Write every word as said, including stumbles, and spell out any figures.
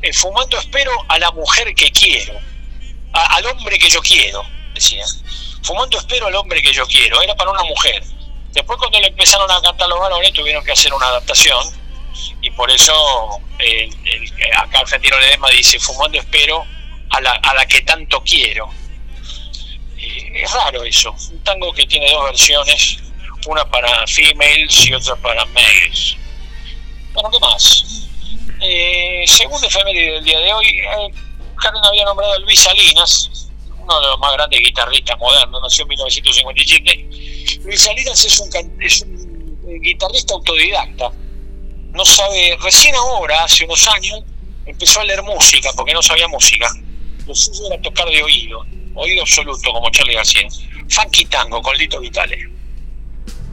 eh, fumando espero a la mujer que quiero, a, al hombre que yo quiero, decía. Fumando espero al hombre que yo quiero, era para una mujer. Después cuando le empezaron a cantar los varones tuvieron que hacer una adaptación y por eso eh, el, acá Argentino Ledesma dice fumando espero a la, a la que tanto quiero. Eh, es raro eso, un tango que tiene dos versiones, una para females y otra para males. Bueno, ¿qué más? Eh, según efeméride del día de hoy, eh, Karen había nombrado a Luis Salinas, uno de los más grandes guitarristas modernos, nació en mil novecientos cincuenta y siete. Luis Salinas es un, es un guitarrista autodidacta, no sabe, recién ahora, hace unos años, empezó a leer música, porque no sabía música. Lo suyo era tocar de oído, oído absoluto, como Charly García. Funky tango con Lito Vitale.